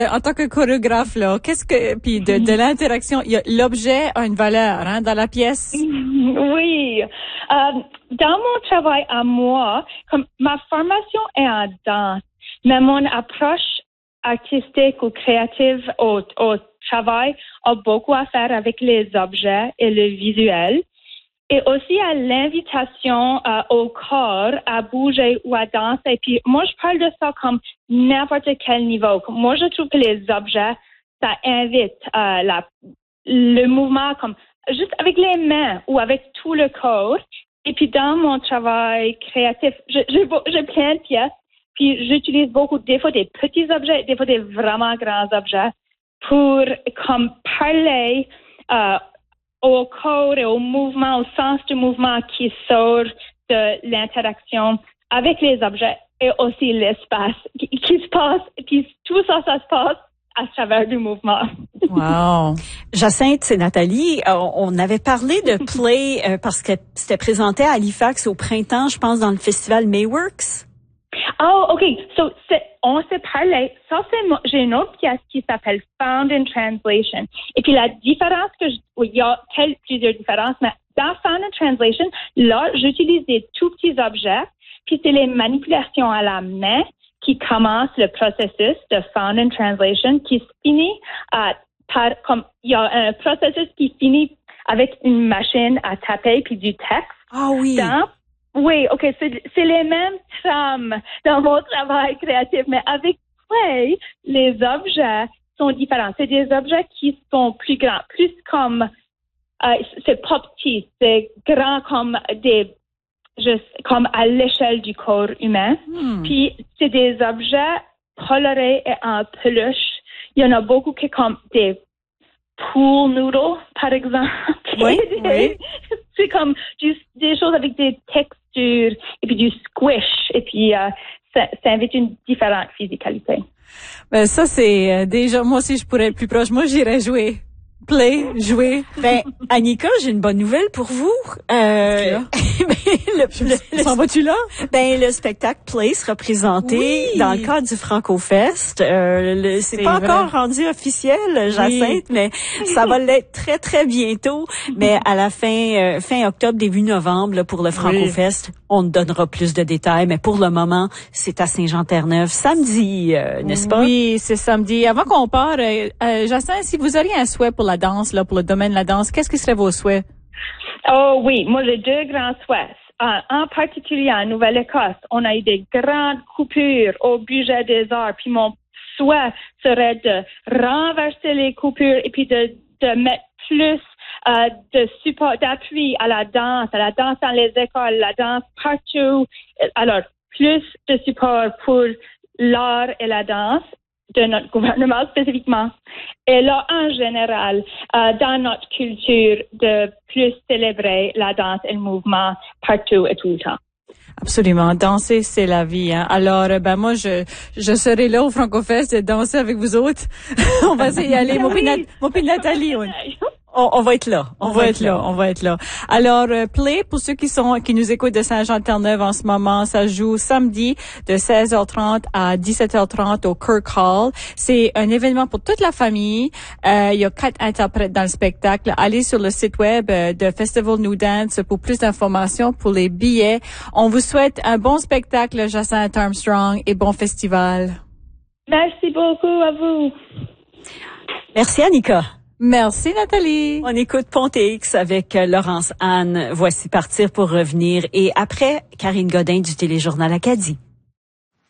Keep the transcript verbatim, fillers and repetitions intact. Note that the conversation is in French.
En tant que chorégraphe, là, qu'est-ce que, puis de, de l'interaction, il y a, l'objet a une valeur, hein, dans la pièce? Oui. Euh, dans mon travail à moi, comme ma formation est en danse, mais mon approche artistique ou créative au, au travail a beaucoup à faire avec les objets et le visuel. Et aussi à l'invitation euh, au corps à bouger ou à danser. Et puis, moi, je parle de ça comme n'importe quel niveau. Comme moi, je trouve que les objets, ça invite euh, la, le mouvement comme juste avec les mains ou avec tout le corps. Et puis, dans mon travail créatif, j'ai plein de pièces. Puis, j'utilise beaucoup, des fois, des petits objets, des fois, des vraiment grands objets pour comme parler euh, au corps et au mouvement, au sens du mouvement qui sort de l'interaction avec les objets et aussi l'espace qui, qui se passe. Puis tout ça, ça se passe à travers du mouvement. Wow. Jacinthe, c'est Nathalie. On avait parlé de Play euh, parce que c'était présenté à Halifax au printemps, je pense, dans le festival Mayworks. Oh, OK. So, on s'est parlé. Ça, c'est, j'ai une autre pièce qui s'appelle Found in Translation. Et puis, la différence que je, oui, il y a quel, plusieurs différences, mais dans Found in Translation, là, j'utilise des tout petits objets, puis c'est les manipulations à la main qui commencent le processus de Found in Translation qui se finit à, par, comme, il y a un processus qui finit avec une machine à taper puis du texte. Ah oui. Dans, Oui, OK, c'est, c'est les mêmes trames dans mon travail créatif, mais avec Play, les objets sont différents. C'est des objets qui sont plus grands, plus comme, euh, c'est pas petit, c'est grand comme des, juste comme à l'échelle du corps humain. Hmm. Puis, c'est des objets colorés et en peluche. Il y en a beaucoup qui sont comme des pool noodles, par exemple. Oui, oui. C'est comme du, des choses avec des textures et puis du squish et puis euh, ça, ça invite une différente physicalité. Ben ça c'est euh, déjà moi aussi je pourrais être plus proche. Moi j'irais jouer. Play, jouer. Ben, Annika, j'ai une bonne nouvelle pour vous. Euh, le, le, S'en vas-tu là? Ben, le spectacle Play sera présenté oui. dans le cadre du Franco-Fest. Euh, le, c'est, c'est pas vrai. Encore rendu officiel, Jacinthe, oui. mais ça va l'être très, très bientôt. Mais à la fin, euh, fin octobre, début novembre, là, pour le Franco-Fest, oui. on donnera plus de détails. Mais pour le moment, c'est à Saint-Jean-Terre-Neuve, samedi, euh, n'est-ce pas? Oui, c'est samedi. Avant qu'on parte, euh, euh, Jacinthe, si vous auriez un souhait pour la danse, là, pour le domaine de la danse, qu'est-ce qui serait vos souhaits? Oh oui, moi j'ai deux grands souhaits. Uh, en particulier en Nouvelle-Écosse, on a eu des grandes coupures au budget des arts. Puis mon souhait serait de renverser les coupures et puis de, de mettre plus uh, de support, d'appui à la danse, à la danse dans les écoles, la danse partout. Alors, plus de support pour l'art et la danse de notre gouvernement spécifiquement. Et là, en général, euh, dans notre culture, de plus célébrer la danse et le mouvement partout et tout le temps. Absolument. Danser, c'est la vie, hein. Alors, ben, moi, je, je serai là au Franco-Fest de danser avec vous autres. On va essayer d'y aller. Mon père Nathalie, on... On, on va être là. On, on va être là. là. On va être là. Alors, euh, Play, pour ceux qui sont, qui nous écoutent de Saint-Jean-Terre-Neuve en ce moment, ça joue samedi de seize heures trente à dix-sept heures trente au Kirk Hall. C'est un événement pour toute la famille. Euh, il y a quatre interprètes dans le spectacle. Allez sur le site web de Festival New Dance pour plus d'informations pour les billets. On vous souhaite un bon spectacle, Jacinthe Armstrong, et bon festival. Merci beaucoup à vous. Merci, Annika. Merci, Nathalie. On écoute Ponte X avec Laurence Anne. Voici partir pour revenir. Et après, Karine Godin du Téléjournal Acadie.